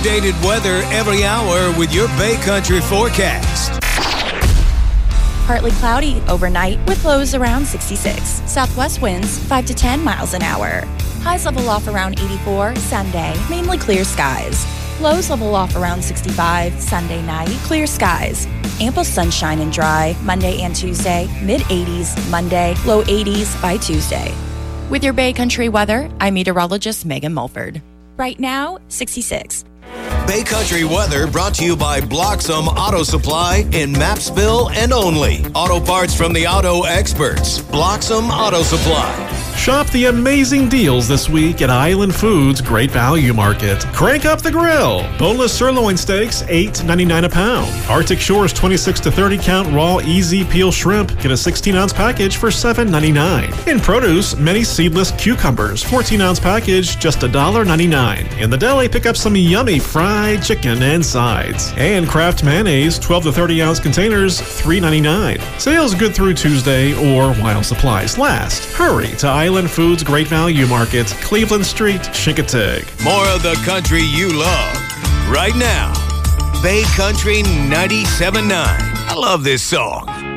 Updated weather every hour with your Bay Country forecast. Partly cloudy overnight with lows around 66. Southwest winds 5 to 10 miles an hour. Highs level off around 84 Sunday, mainly clear skies. Lows level off around 65 Sunday night, clear skies. Ample sunshine and dry Monday and Tuesday, mid-80s Monday, low 80s by Tuesday. With your Bay Country weather, I'm meteorologist Megan Mulford. Right now, 66. Bay Country weather brought to you by Bloxham Auto Supply in Mapsville and only. Auto parts from the auto experts. Bloxham Auto Supply. Shop the amazing deals this week at Island Foods Great Value Market. Crank up the grill. Boneless sirloin steaks, $8.99 a pound. Arctic Shores 26 to 30 count raw easy peel shrimp. Get a 16-ounce package for $7.99. In produce, many seedless cucumbers, 14-ounce package, just $1.99. In the deli, pick up some yummy fried chicken and sides. And Kraft mayonnaise, 12 to 30 ounce containers, $3.99. Sales good through Tuesday or while supplies last. Hurry to Island Foods Great Value Market, Cleveland Street, Chincoteague. More of the country you love right now. Bay Country 97.9. I love this song.